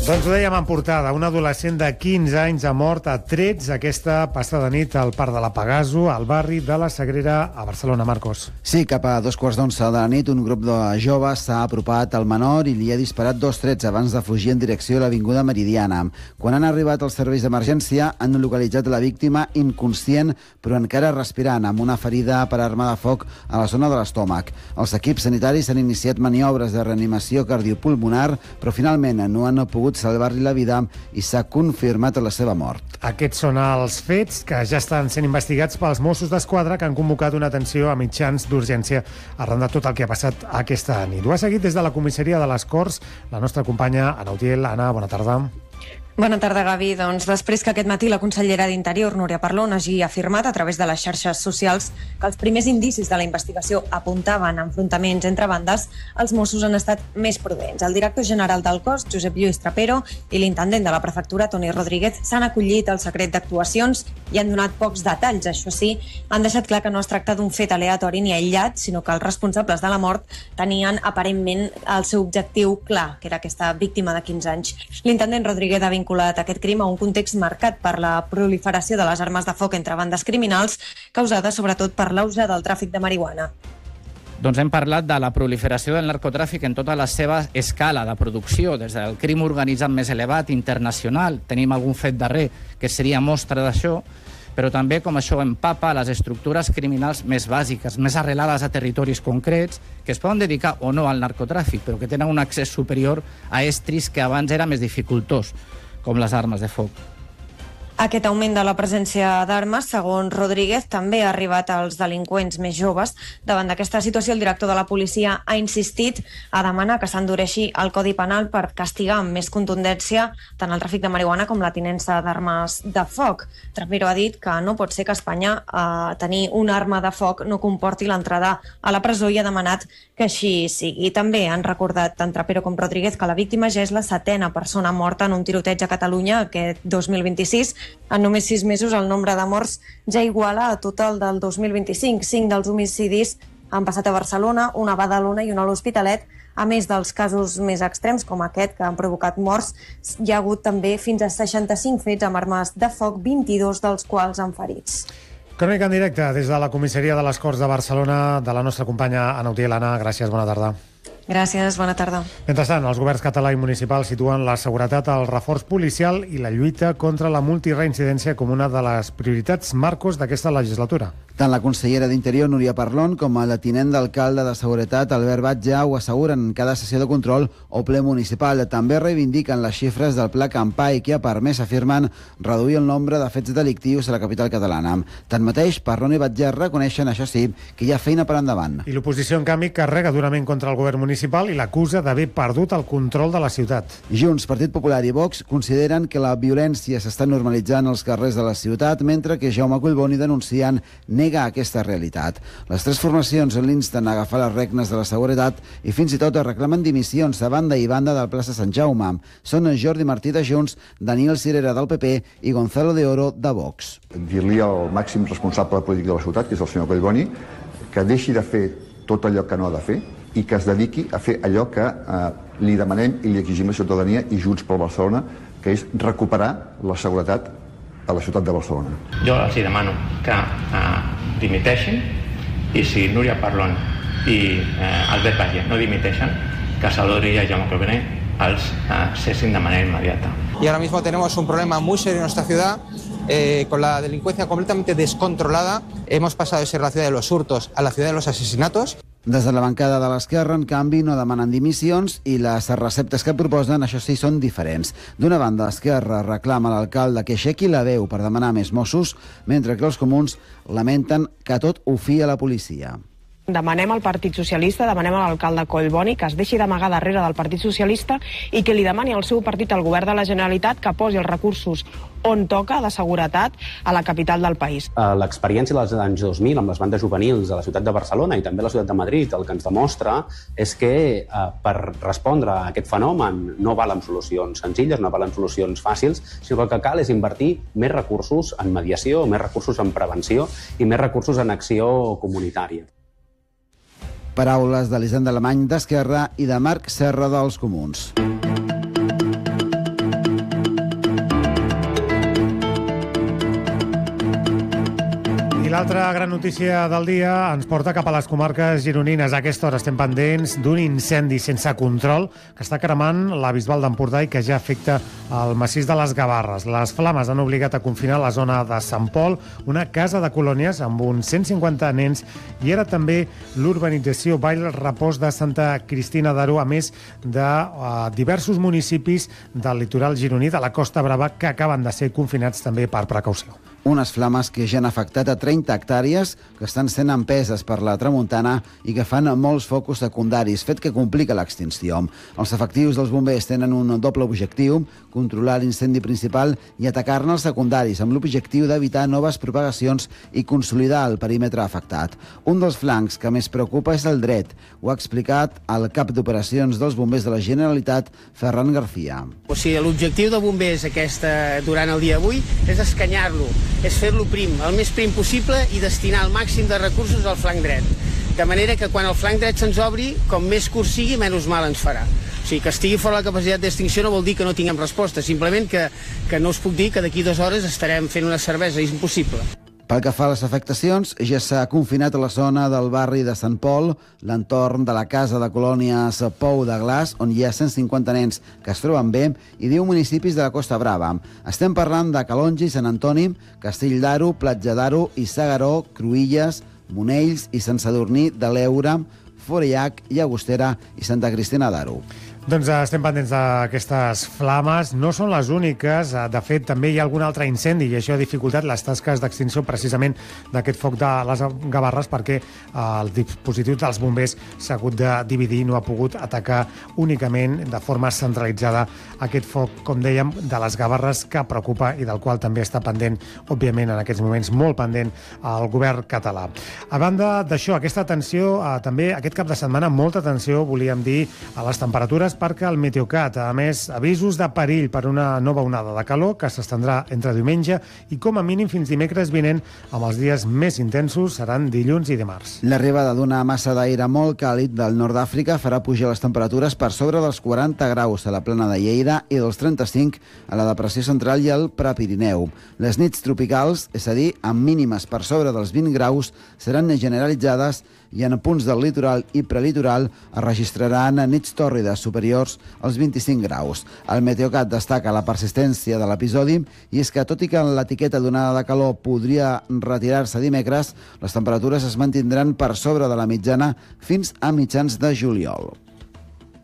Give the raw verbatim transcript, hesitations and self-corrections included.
Doncs ho dèiem en portada, un adolescent de quinze anys ha mort a trets aquesta passada nit al Parc de la Pegaso, al barri de la Sagrera, a Barcelona. Marcos. Sí, cap a dos quarts d'onze de la nit, un grup de joves s'ha apropat al menor i li ha disparat dos trets abans de fugir en direcció a l'Avinguda Meridiana. Quan han arribat els serveis d'emergència, han localitzat la víctima inconscient, però encara respirant, amb una ferida per arma de foc a la zona de l'estómac. Els equips sanitaris han iniciat maniobres de reanimació cardiopulmonar, però finalment no han pogut salvar-li la vida i s'ha confirmat la seva mort. Aquests són els fets que ja estan sent investigats pels Mossos d'Esquadra, que han convocat una atenció a mitjans d'urgència arran de tot el que ha passat aquesta nit. Ho ha seguit des de la comissaria de les Corts la nostra companya Ana Utiel. Ana, bona tarda. Bona tarda, Gavi. Doncs després que aquest matí la consellera d'Interior, Núria Parlon, hagi afirmat a través de les xarxes socials que els primers indicis de la investigació apuntaven a enfrontaments entre bandes, els Mossos han estat més prudents. El director general del cos, Josep Lluís Trapero, i l'intendent de la prefectura, Toni Rodríguez, s'han acollit al secret d'actuacions i han donat pocs detalls. Això sí, han deixat clar que no es tracta d'un fet aleatori ni aïllat, sinó que els responsables de la mort tenien aparentment el seu objectiu clar, que era aquesta víctima de quinze anys. L'intendent Rodríguez ha vinculat aquest crim a un context marcat per la proliferació de les armes de foc entre bandes criminals, causada sobretot per l'auge del tràfic de marihuana. Doncs hem parlat de la proliferació del narcotràfic en tota la seva escala de producció, des del crim organitzat més elevat, internacional, tenim algun fet darrer que seria mostra d'això, però també com això empapa les estructures criminals més bàsiques, més arrelades a territoris concrets, que es poden dedicar o no al narcotràfic, però que tenen un accés superior a estris que abans era més dificultós, com les armes de foc. Aquest augment de la presència d'armes, segons Rodríguez, també ha arribat als delinqüents més joves. Davant d'aquesta situació, el director de la policia ha insistit a demanar que s'endureixi el Codi Penal per castigar amb més contundència tant el tràfic de marihuana com la tinença d'armes de foc. Trapero ha dit que no pot ser que a Espanya eh, tenir una arma de foc no comporti l'entrada a la presó i ha demanat que així sigui. També han recordat tant Trapero com Rodríguez que la víctima ja és la setena persona morta en un tiroteig a Catalunya aquest dos mil vint-i-sis. En només sis mesos el nombre de morts ja iguala a tot el del dos mil vint-i-cinc. Cinc dels homicidis han passat a Barcelona, una a Badalona i una a l'Hospitalet. A més dels casos més extrems, com aquest, que han provocat morts, hi ha hagut també fins a seixanta-cinc fets amb armes de foc, vint-i-dos dels quals amb ferits. Crònica en directe des de la comissaria de les Corts de Barcelona, de la nostra companya Ana Utiel. Ana, gràcies, bona tarda. Gràcies, bona tarda. Mentrestant, els governs català i municipal situen la seguretat, el reforç policial i la lluita contra la multireincidència com una de les prioritats marcos d'aquesta legislatura. Tant la consellera d'Interior, Núria Parlon, com la tinent d'alcalde de Seguretat, Albert Batlle, ho asseguren en cada sessió de control o ple municipal. També reivindiquen les xifres del Pla Campai, que ha permès, afirmen, reduir el nombre de fets delictius a la capital catalana. Tanmateix, Parlon i Batlle reconeixen, això sí, que hi ha feina per endavant. I l'oposició, en canvi, carrega durament contra el govern municipal i l'acusa d'haver perdut el control de la ciutat. Junts, Partit Popular i Vox consideren que la violència s'està normalitzant als carrers de la ciutat, mentre que Jaume Collboni denuncien nega aquesta realitat. Les tres formacions l'insten a agafar les regnes de la seguretat i fins i tot reclamen dimissions a banda i banda del plaça Sant Jaume. Són Jordi Martí de Junts, Daniel Cirera del P P i Gonzalo de Oro de Vox. Dir-li al màxim responsable polític de la ciutat, que és el senyor Collboni, que deixi de fer tot allò que no ha de fer i que es dediqui a fer allò que eh, li demanem i li exigim a la ciutadania i Junts per Barcelona, que és recuperar la seguretat a la ciutat de Barcelona. Jo els demano que eh, dimiteixin i si Núria Parlon i eh, Albert Batlle no dimiteixen, que Salvador Illa y Jaume Collboni els eh, cesin de manera inmediata. Y ahora mismo tenemos un problema muy serio en nuestra ciudad, eh, con la delincuencia completamente descontrolada. Hemos pasado de ser la ciudad de los hurtos a la ciudad de los asesinatos. Des de la bancada de l'Esquerra, en canvi, no demanen dimissions i les receptes que proposen, això sí, són diferents. D'una banda, Esquerra reclama a l'alcalde que aixequi la veu per demanar més Mossos, mentre que els comuns lamenten que tot ho fia la policia. Demanem al Partit Socialista, demanem a l'alcalde Collboni que es deixi d'amagar darrere del Partit Socialista i que li demani al seu partit, al govern de la Generalitat, que posi els recursos on toca de seguretat a la capital del país. L'experiència dels anys dos mil amb les bandes juvenils a la ciutat de Barcelona i també a la ciutat de Madrid el que ens demostra és que eh, per respondre a aquest fenomen no valen solucions senzilles, no valen solucions fàcils, sinó que el que cal és invertir més recursos en mediació, més recursos en prevenció i més recursos en acció comunitària. Paraules d'Elisenda Alemany d'Esquerra i de Marc Serra dels Comuns. l'altra gran notícia del dia ens porta cap a les comarques gironines. A aquesta hora estem pendents d'un incendi sense control que està cremant la Bisbal d'Empordà i que ja afecta el massís de les Gavarres. Les flames han obligat a confinar la zona de Sant Pol, una casa de colònies amb uns cent cinquanta nens, i era també l'urbanització Vall Repòs de Santa Cristina d'Aro, a més de uh, diversos municipis del litoral gironí de la Costa Brava que acaben de ser confinats també per precaució. Unes flames que ja han afectat a trenta hectàrees que estan sent empeses per la tramuntana i que fan molts focus secundaris, fet que complica l'extinció. Els efectius dels bombers tenen un doble objectiu, controlar l'incendi principal i atacar-ne els secundaris, amb l'objectiu d'evitar noves propagacions i consolidar el perímetre afectat. Un dels flancs que més preocupa és el dret. Ho ha explicat el cap d'operacions dels bombers de la Generalitat, Ferran García. O sigui, l'objectiu de bombers aquesta, durant el dia d'avui és escanyar-lo, és fer-lo prim, el més prim possible, i destinar el màxim de recursos al flanc dret. De manera que quan el flanc dret se'ns obri, com més curt sigui, menys mal ens farà. O sigui, que estigui fora la capacitat d'extinció no vol dir que no tinguem resposta, simplement que, que no us puc dir que d'aquí dues hores estarem fent una cervesa, és impossible. Pel que fa a les afectacions, ja s'ha confinat a la zona del barri de Sant Pol, l'entorn de la casa de colònies Pou de Glaç, on hi ha cent cinquanta nens que es troben bé, i diu municipis de la Costa Brava. Estem parlant de Calonge i Sant Antoni, Castell d'Aro, Platja d'Aro, Issagaró, Cruïlles, Monells i Sant Sadurní de l'Eure, Forellac, Llagostera i Santa Cristina d'Aro. Doncs estem pendents d'aquestes flames. No són les úniques. De fet, també hi ha algun altre incendi i això ha dificultat les tasques d'extinció precisament d'aquest foc de les Gavarres, perquè el dispositiu dels bombers s'ha hagut de dividir i no ha pogut atacar únicament de forma centralitzada aquest foc, com dèiem, de les Gavarres, que preocupa i del qual també està pendent, òbviament, en aquests moments, molt pendent el govern català. A banda d'això, aquesta tensió, també aquest cap de setmana, molta atenció, volíem dir, a les temperatures, perquè el Meteocat, a més, avisos de perill per una nova onada de calor que s'estendrà entre diumenge i com a mínim fins dimecres vinent, amb els dies més intensos seran dilluns i dimarts. L'arribada d'una massa d'aire molt càlid del nord d'Àfrica farà pujar les temperatures per sobre dels quaranta graus a la plana de Lleida i dels trenta-cinc a la depressió central i al Prepirineu. Les nits tropicals, és a dir, amb mínimes per sobre dels vint graus, seran generalitzades i en punts del litoral i prelitoral es registraran nits tòrrides superiors als vint-i-cinc graus. El Meteocat destaca la persistència de l'episodi i és que, tot i que l'etiqueta d'onada de calor podria retirar-se dimecres, les temperatures es mantindran per sobre de la mitjana fins a mitjans de juliol.